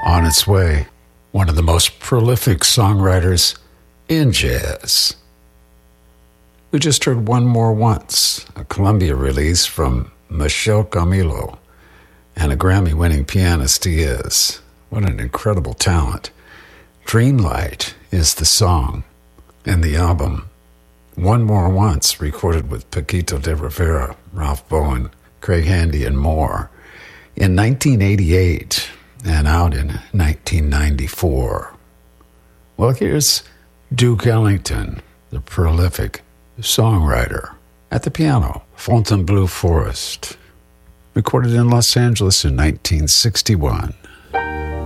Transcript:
On its way, one of the most prolific songwriters in jazz. We just heard One More Once, a Columbia release from Michel Camilo, and a Grammy-winning pianist he is. What an incredible talent. Dreamlight is the song, and the album One More Once, recorded with Paquito de Rivera, Ralph Bowen, Craig Handy, and more, in 1988 and out in 1994. Well, here's Duke Ellington, the prolific songwriter, at the piano, Fontainebleau Forest, recorded in Los Angeles in 1961.